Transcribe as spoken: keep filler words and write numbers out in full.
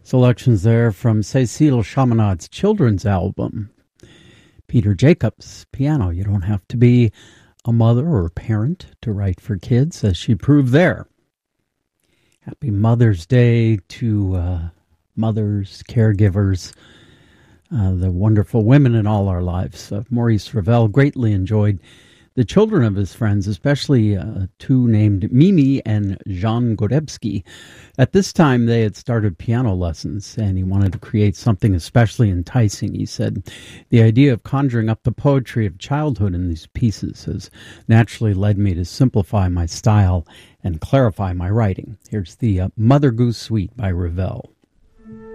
Selections there from Cécile Chaminad's children's album. Peter Jacobs, piano. You don't have to be a mother or a parent to write for kids, as she proved there. Happy Mother's Day to uh, mothers, caregivers, uh, the wonderful women in all our lives. Uh, Maurice Ravel greatly enjoyed the children of his friends, especially uh, two named Mimi and Jean Godebski. At this time, they had started piano lessons, and he wanted to create something especially enticing. He said, "The idea of conjuring up the poetry of childhood in these pieces has naturally led me to simplify my style and clarify my writing." Here's the uh, Mother Goose Suite by Ravel.